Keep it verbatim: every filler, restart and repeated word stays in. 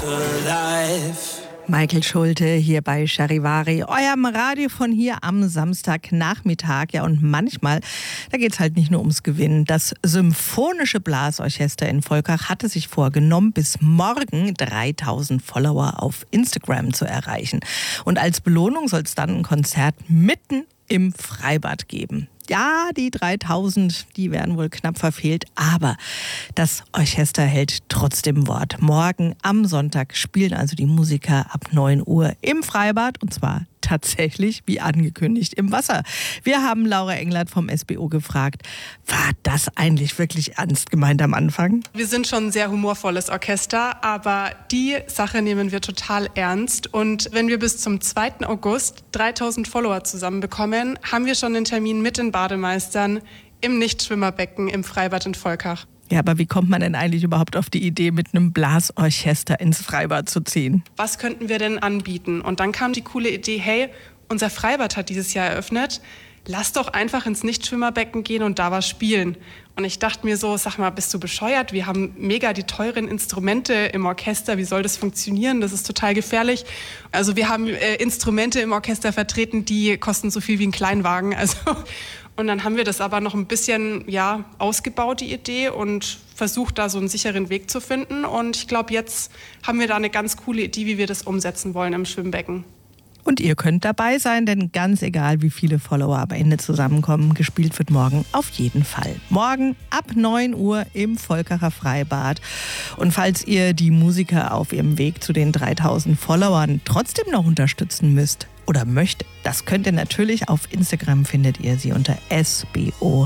Michael Schulte hier bei Charivari, eurem Radio von hier am Samstagnachmittag. Ja, und manchmal, da geht es halt nicht nur ums Gewinnen. Das Symphonische Blasorchester in Volkach hatte sich vorgenommen, bis morgen dreitausend Follower auf Instagram zu erreichen. Und als Belohnung soll es dann ein Konzert mitten im Freibad geben. Ja, die dreitausend, die werden wohl knapp verfehlt, aber das Orchester hält trotzdem Wort. Morgen am Sonntag spielen also die Musiker ab neun Uhr im Freibad und zwar tatsächlich, wie angekündigt, im Wasser. Wir haben Laura Englert vom S B O gefragt, war das eigentlich wirklich ernst gemeint am Anfang? Wir sind schon ein sehr humorvolles Orchester, aber die Sache nehmen wir total ernst. Und wenn wir bis zum zweiten August dreitausend Follower zusammenbekommen, haben wir schon den Termin mit den Bademeistern im Nichtschwimmerbecken im Freibad in Volkach. Ja, aber wie kommt man denn eigentlich überhaupt auf die Idee, mit einem Blasorchester ins Freibad zu ziehen? Was könnten wir denn anbieten? Und dann kam die coole Idee, hey, unser Freibad hat dieses Jahr eröffnet, lass doch einfach ins Nichtschwimmerbecken gehen und da was spielen. Und ich dachte mir so, sag mal, bist du bescheuert? Wir haben mega die teuren Instrumente im Orchester, wie soll das funktionieren? Das ist total gefährlich. Also wir haben äh, Instrumente im Orchester vertreten, die kosten so viel wie ein Kleinwagen. Also und dann haben wir das aber noch ein bisschen ja, ausgebaut, die Idee, und versucht, da so einen sicheren Weg zu finden. Und ich glaube, jetzt haben wir da eine ganz coole Idee, wie wir das umsetzen wollen im Schwimmbecken. Und ihr könnt dabei sein, denn ganz egal, wie viele Follower am Ende zusammenkommen, gespielt wird morgen auf jeden Fall. Morgen ab neun Uhr im Volkacher Freibad. Und falls ihr die Musiker auf ihrem Weg zu den dreitausend Followern trotzdem noch unterstützen müsst oder möchtet, das könnt ihr natürlich auf Instagram, findet ihr sie unter S B O